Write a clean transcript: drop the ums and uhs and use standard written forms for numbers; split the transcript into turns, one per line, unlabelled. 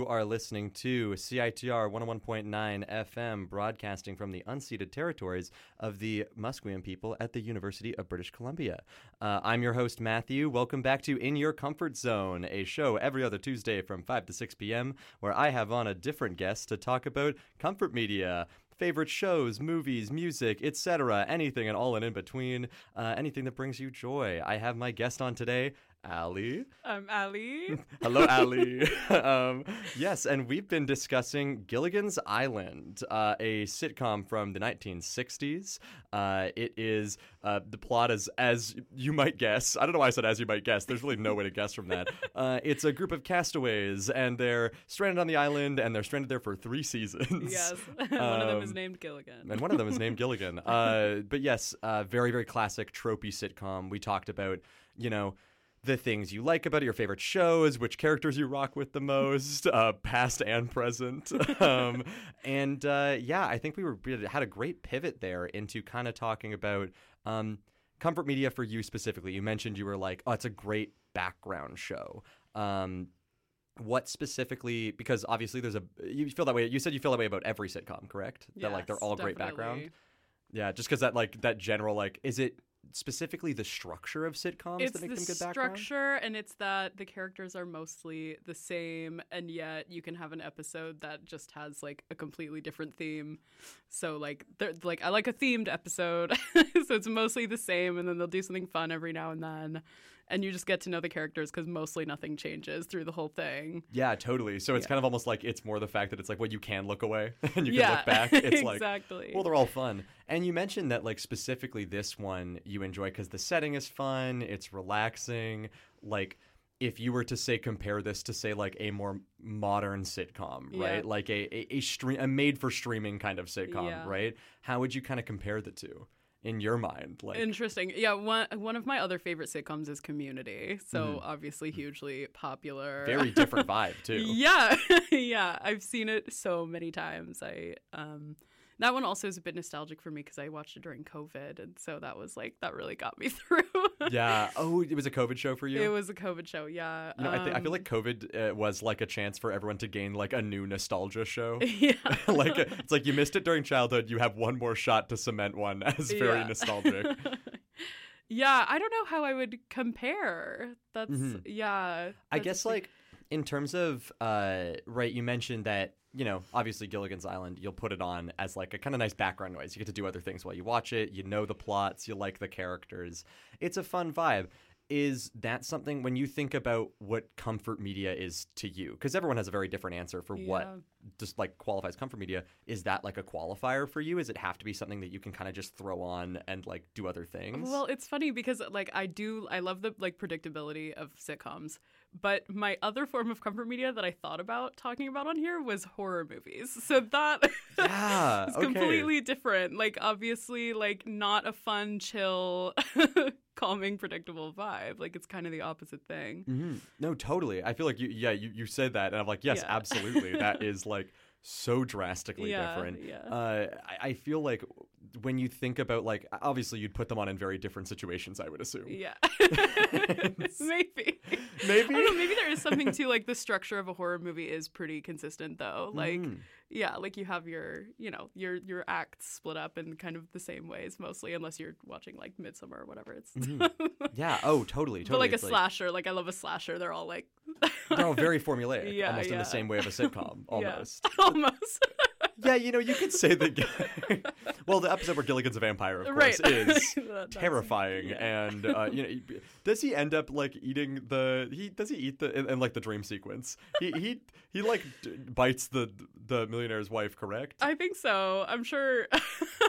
You are listening to CITR 101.9 FM, broadcasting from the unceded territories of the Musqueam people at the University of British Columbia. I'm your host, Matthew. Welcome back to In Your Comfort Zone, a show every other Tuesday from 5 to 6 p.m., where I have on a different guest to talk about comfort media, favorite shows, movies, music, etc., anything and all and in between, anything that brings you joy. I have my guest on today, Ali.
I'm Ali.
Hello, Ali. Yes, and we've been discussing Gilligan's Island, a sitcom from the 1960s. It is, the plot is, as you might guess, I don't know why I said as you might guess, there's really no way to guess from that. It's a group of castaways, and they're stranded on the island, and they're stranded there for 3 seasons.
Yes, one of them is named Gilligan.
And one of them is named Gilligan. But yes, very, very classic, tropey sitcom. We talked about, the things you like about it, your favorite shows, which characters you rock with the most, past and present. I think we had a great pivot there into kind of talking about comfort media for you specifically. You mentioned you were like, oh, it's a great background show. What specifically, because obviously you feel that way. You said you feel that way about every sitcom, correct?
Yes,
that they're all
definitely.
Great background. Yeah, just because that general, is it specifically the structure of sitcoms that make them good background? It's the
structure, and it's that the characters are mostly the same, and yet you can have an episode that just has a completely different theme. So I like a themed episode, so it's mostly the same, and then they'll do something fun every now and then, and you just get to know the characters because mostly nothing changes through the whole thing.
Yeah, totally. So it's kind of almost like it's more the fact that it's you can look away and you can look back. It's
exactly.
Well, they're all fun. And you mentioned that specifically this one you enjoy because the setting is fun, it's relaxing. If you were to say compare this to say a more modern sitcom, right? A made for streaming kind of sitcom, right? How would you kind of compare the two in your mind?
Interesting. Yeah, one of my other favorite sitcoms is Community. So obviously hugely popular.
Very different vibe too.
Yeah. Yeah, I've seen it so many times. That one also is a bit nostalgic for me because I watched it during COVID, and so that was that really got me through.
Yeah. Oh, it was a COVID show for you?
It was a COVID show, yeah.
I feel like COVID was a chance for everyone to gain a new nostalgia show.
Yeah.
It's you missed it during childhood. You have one more shot to cement one as very nostalgic.
Yeah, I don't know how I would compare. That's yeah.
I guess in terms of right, you mentioned that. Obviously Gilligan's Island, you'll put it on as a kind of nice background noise. You get to do other things while you watch it. You know the plots. You like the characters. It's a fun vibe. Is that something when you think about what comfort media is to you? Because everyone has a very different answer for what just qualifies comfort media. Is that a qualifier for you? Does it have to be something that you can kind of just throw on and do other things?
Well, it's funny because I love the predictability of sitcoms, but my other form of comfort media that I thought about talking about on here was horror movies. So that is completely different. Obviously not a fun, chill calming, predictable vibe. It's kind of the opposite thing.
Mm-hmm. No, totally. I feel you said that, and I'm yes, absolutely. That is so drastically different.
Yeah.
I feel when you think about obviously you'd put them on in very different situations, I would assume.
Yeah. Maybe. I don't know, maybe there is something to the structure of a horror movie is pretty consistent though. Yeah, you have your acts split up in kind of the same ways mostly, unless you're watching Midsommar or whatever. It's
Yeah, oh totally.
But a slasher, I love a slasher. They're all
they're all very formulaic, almost in the same way of a sitcom, almost.
Yeah, almost.
Yeah, you could say that. Well, the episode where Gilligan's a vampire, of course, is terrifying, and does he end up eating the? Does he eat the in the dream sequence? He bites the millionaire's wife, correct?
I think so. I'm sure.